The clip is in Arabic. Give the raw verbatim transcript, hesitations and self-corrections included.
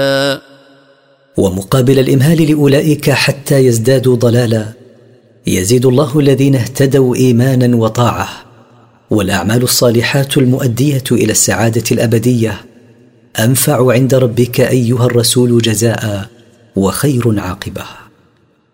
ومقابل الإمهال لأولئك حتى يزدادوا ضلالا يزيد الله الذين اهتدوا إيمانا وطاعة، والأعمال الصالحات المؤدية إلى السعادة الأبدية أنفع عند ربك أيها الرسول جزاء وخير عاقبة.